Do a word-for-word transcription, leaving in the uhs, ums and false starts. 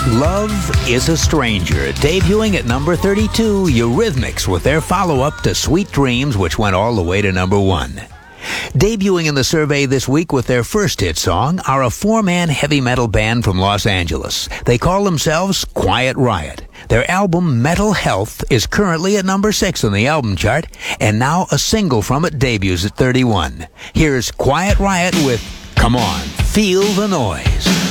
Love is a Stranger, debuting at number thirty-two, Eurythmics with their follow-up to Sweet Dreams, which went all the way to number one. Debuting in the survey this week with their first hit song are a four-man heavy metal band from Los Angeles. They call themselves Quiet Riot. Their album Metal Health is currently at number six on the album chart, and now a single from it debuts at thirty-one. Here's Quiet Riot with Come On, Feel the Noise.